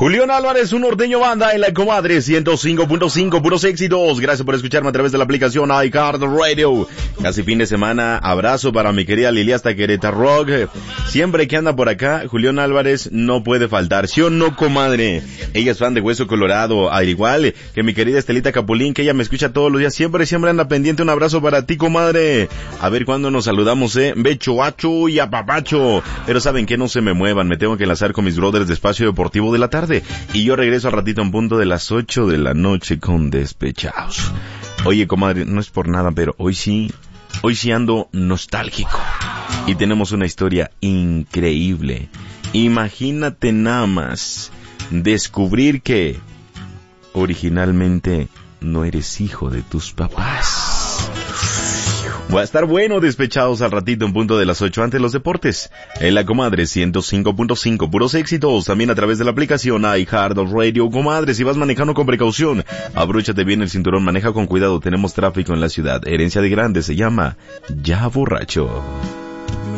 Julián Álvarez, un norteño banda en la comadre 105.5, puros éxitos. Gracias por escucharme a través de la aplicación iHeartRadio. Casi fin de semana, abrazo para mi querida Lili hasta Querétaro Rock. Siempre que anda por acá, Julián Álvarez no puede faltar, ¿sí o no, comadre? Ella es fan de Hueso Colorado, al igual que mi querida Estelita Capulín, que ella me escucha todos los días, siempre anda pendiente. Un abrazo para ti, comadre. A ver cuándo nos saludamos, becho, acho y apapacho. Pero saben que no se me muevan, me tengo que enlazar con mis brothers de Espacio Deportivo de la tarde. Y yo regreso al ratito en punto de las 8 de la noche con Despechados. Oye, comadre, no es por nada, pero hoy sí ando nostálgico. Y tenemos una historia increíble. Imagínate nada más descubrir que originalmente no eres hijo de tus papás. Va a estar bueno, Despechados, al ratito en punto de las 8. Antes los deportes. En la comadre 105.5, puros éxitos. También a través de la aplicación iHeartRadio. Comadre, si vas manejando con precaución, abróchate bien el cinturón, maneja con cuidado. Tenemos tráfico en la ciudad. Herencia de Grande se llama Ya Borracho.